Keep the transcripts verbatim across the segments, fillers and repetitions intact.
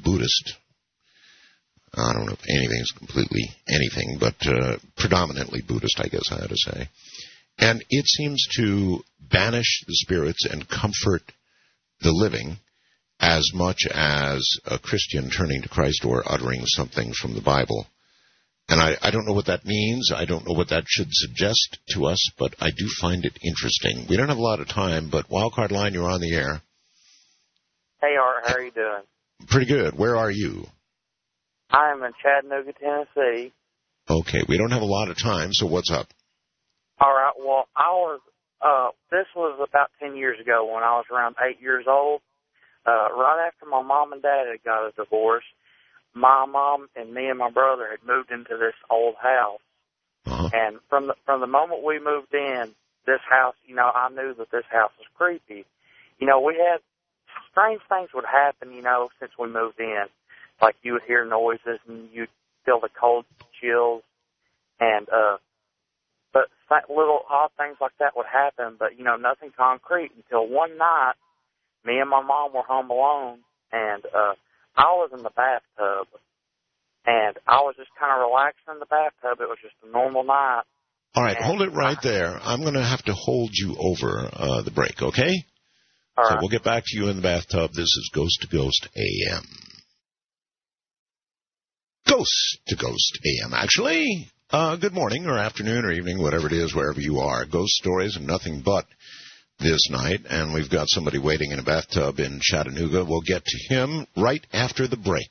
Buddhist. I don't know if anything's completely anything, but uh, predominantly Buddhist, I guess I ought to say. And it seems to banish the spirits and comfort the living as much as a Christian turning to Christ or uttering something from the Bible. And I, I don't know what that means. I don't know what that should suggest to us, but I do find it interesting. We don't have a lot of time, but Wildcard Line, you're on the air. Hey, Art, how are you doing? Pretty good. Where are you? I'm in Chattanooga, Tennessee. Okay, we don't have a lot of time, so what's up? All right, well, I was, uh, this was about ten years ago when I was around eight years old. Uh, right after my mom and dad had got a divorce, my mom and me and my brother had moved into this old house. Uh-huh. And from the, from the moment we moved in, this house, you know, I knew that this house was creepy. You know, we had strange things would happen, you know, since we moved in. Like you would hear noises and you'd feel the cold chills. And, uh, but little odd things like that would happen, but, you know, nothing concrete until one night, me and my mom were home alone, and uh, I was in the bathtub, and I was just kind of relaxing in the bathtub. It was just a normal night. All right, hold it right there. I'm going to have to hold you over uh, the break, okay? All so right. We'll get back to you in the bathtub. This is Ghost to Ghost A M. Ghost to Ghost A M, actually. Uh, good morning or afternoon or evening, whatever it is, wherever you are. Ghost stories and nothing but this night, and we've got somebody waiting in a bathtub in Chattanooga. We'll get to him right after the break.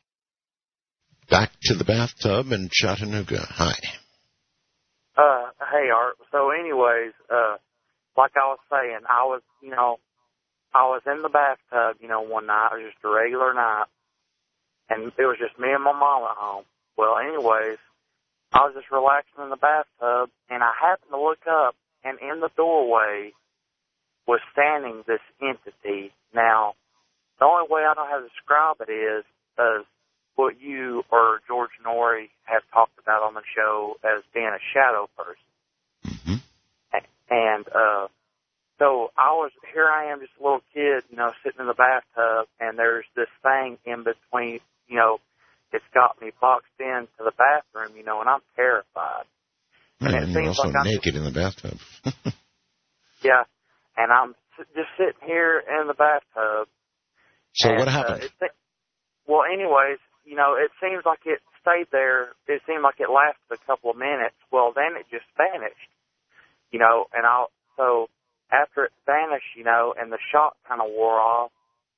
Back to the bathtub in Chattanooga. Hi. Uh, hey, Art. So anyways, uh, like I was saying, I was, you know, I was in the bathtub, you know, one night. It was just a regular night, and it was just me and my mom at home. Well, anyways, I was just relaxing in the bathtub, and I happened to look up, and in the doorway was standing this entity. Now, the only way I know how to describe it is as what you or George Norrie have talked about on the show as being a shadow person. Mm-hmm. And uh, so I was, here I am, just a little kid, you know, sitting in the bathtub, and there's this thing in between, you know, it's got me boxed into the bathroom, you know, and I'm terrified. And, and and you're also like naked in the bathtub. Yeah, and I'm just sitting here in the bathtub. So and, what happened? Uh, it, well, anyways, you know, it seems like it stayed there. It seemed like it lasted a couple of minutes. Well, then it just vanished, you know, and I so after it vanished, you know, and the shock kind of wore off.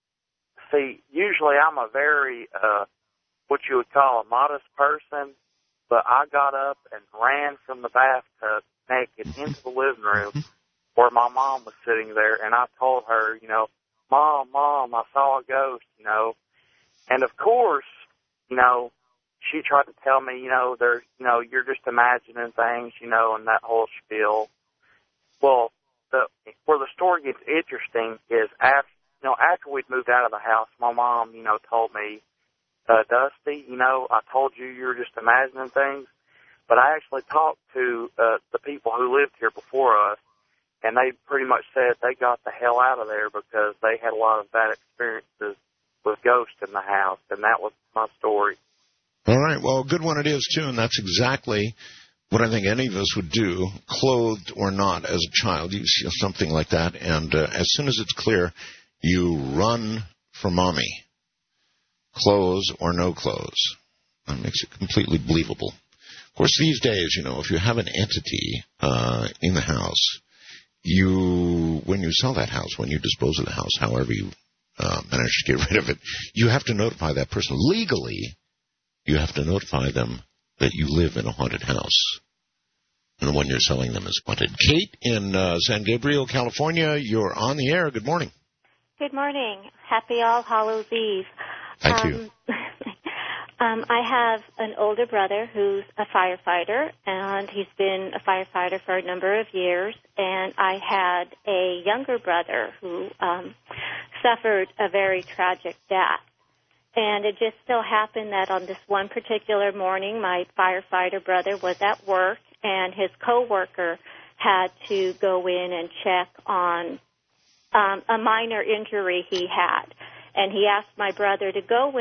See, usually I'm a very uh, what you would call a modest person, but I got up and ran from the bathtub naked into the living room where my mom was sitting there, and I told her, you know, Mom, Mom, I saw a ghost, you know. And, of course, you know, she tried to tell me, you know, there's, you know, you're just imagining things, you know, and that whole spiel. Well, the, where the story gets interesting is after, you know, after we'd moved out of the house, my mom, you know, told me, uh, Dusty, you know, I told you you were just imagining things. But I actually talked to uh, the people who lived here before us, and they pretty much said they got the hell out of there because they had a lot of bad experiences with ghosts in the house, and that was my story. All right, well, a good one it is, too, and that's exactly what I think any of us would do, clothed or not, as a child. You see something like that, and uh, as soon as it's clear, you run for mommy, clothes or no clothes. That makes it completely believable. Of course, these days, you know, if you have an entity uh, in the house, you, when you sell that house, when you dispose of the house, however you uh, manage to get rid of it, you have to notify that person. Legally, you have to notify them that you live in a haunted house. And the one you're selling them is haunted. Kate in uh, San Gabriel, California, you're on the air. Good morning. Good morning. Happy All Hallows Eve. Thank um, you. um, I have an older brother who's a firefighter, and he's been a firefighter for a number of years. And I had a younger brother who um, suffered a very tragic death. And it just so happened that on this one particular morning, my firefighter brother was at work, and his coworker had to go in and check on um, a minor injury he had. And he asked my brother to go